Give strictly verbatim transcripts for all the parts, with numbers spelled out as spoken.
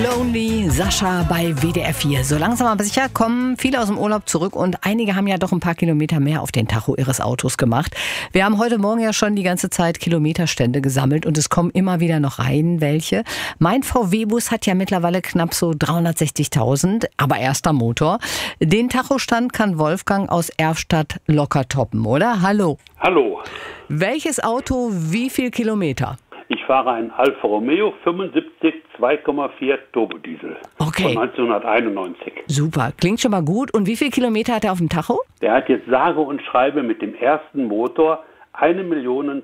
Lonely, Sascha bei W D R vier. So langsam aber sicher kommen viele aus dem Urlaub zurück und einige haben ja doch ein paar Kilometer mehr auf den Tacho ihres Autos gemacht. Wir haben heute Morgen ja schon die ganze Zeit Kilometerstände gesammelt und es kommen immer wieder noch rein welche. Mein V W-Bus hat ja mittlerweile knapp so dreihundertsechzigtausend, aber erster Motor. Den Tachostand kann Wolfgang aus Erfstadt locker toppen, oder? Hallo. Hallo. Welches Auto, wie viel Kilometer? Ich fahre einen Alfa Romeo fünfundsiebzig zwei Komma vier Turbodiesel Okay. von neunzehnhunderteinundneunzig. Super, klingt schon mal gut. Und wie viel Kilometer hat er auf dem Tacho? Der hat jetzt sage und schreibe mit dem ersten Motor eine Million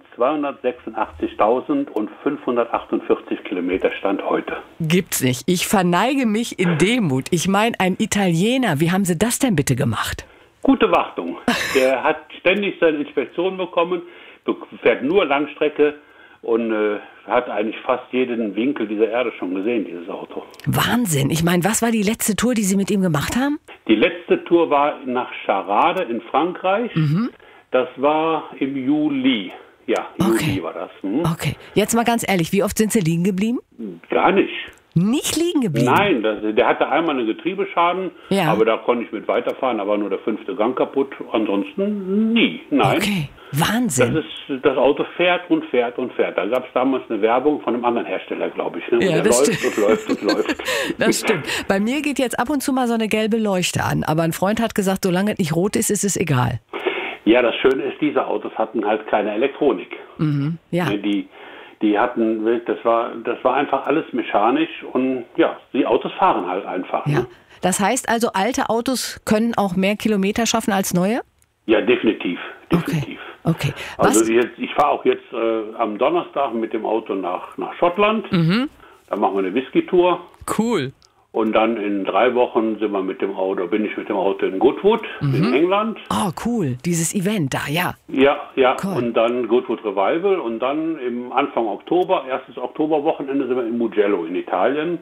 zweihundertsechsundachtzigtausendfünfhundertachtundvierzig Kilometer Stand heute. Gibt's nicht. Ich verneige mich in Demut. Ich meine, ein Italiener, wie haben Sie das denn bitte gemacht? Gute Wartung. Der hat ständig seine Inspektion bekommen, fährt nur Langstrecke und äh, hat eigentlich fast jeden Winkel dieser Erde schon gesehen, dieses Auto. Wahnsinn. Ich meine, was war die letzte Tour, die Sie mit ihm gemacht haben? Die letzte Tour war nach Charade in Frankreich. Mhm. Das war im Juli. Ja, im Okay. Juli war das. Hm? Okay. Jetzt mal ganz ehrlich, wie oft sind Sie liegen geblieben? Gar nicht. Nicht liegen geblieben? Nein, das, der hatte einmal einen Getriebeschaden, Ja. aber da konnte ich mit weiterfahren, da war nur der fünfte Gang kaputt. Ansonsten nie, nein. Okay. Das, Wahnsinn. ist, das Auto fährt und fährt und fährt. Da gab es damals eine Werbung von einem anderen Hersteller, glaube ich. Ne? Ja, und der das läuft stimmt. und läuft und läuft. Das stimmt. Bei mir geht jetzt ab und zu mal so eine gelbe Leuchte an. Aber ein Freund hat gesagt, solange es nicht rot ist, ist es egal. Ja, das Schöne ist, diese Autos hatten halt keine Elektronik. Mhm. Ja. Ne, Die, die hatten, das war, das war einfach alles mechanisch und ja, die Autos fahren halt einfach. Ja. Ne? Das heißt also, alte Autos können auch mehr Kilometer schaffen als neue? Ja, definitiv, definitiv. Okay. Okay. Was? Also jetzt, ich fahre auch jetzt äh, am Donnerstag mit dem Auto nach, nach Schottland. Mhm. Da machen wir eine Whisky-Tour. Cool. Und dann in drei Wochen sind wir mit dem Auto, bin ich mit dem Auto in Goodwood in England. Oh, cool. Dieses Event da, ja. Ja, ja. Cool. Und dann Goodwood Revival. Und dann im Anfang Oktober, erstes Oktoberwochenende, sind wir in Mugello in Italien.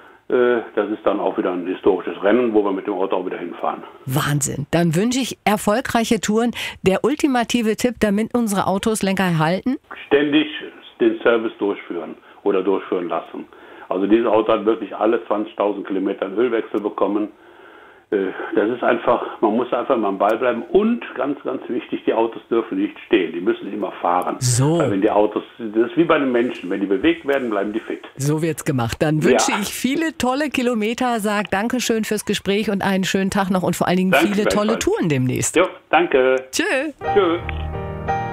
Äh, Das ist dann auch wieder ein historisches Rennen, wo wir mit dem Auto auch wieder hinfahren. Wahnsinn. Dann wünsche ich erfolgreiche Touren. Der ultimative Tipp, damit unsere Autos länger halten? Ständig den Service durchführen oder durchführen lassen. Also dieses Auto hat wirklich alle zwanzigtausend Kilometer einen Ölwechsel bekommen. Äh, Das ist einfach, man muss einfach mal am Ball bleiben. Und ganz, ganz wichtig, die Autos dürfen nicht stehen. Die müssen immer fahren. So. Weil wenn die Autos, das ist wie bei den Menschen, wenn die bewegt werden, bleiben die fit. So wird's gemacht. Dann wünsche Ja. ich viele tolle Kilometer, sag Dankeschön fürs Gespräch und einen schönen Tag noch und vor allen Dingen Danke viele tolle gleichfalls. Touren demnächst. Jo, danke. Tschö. Tschö.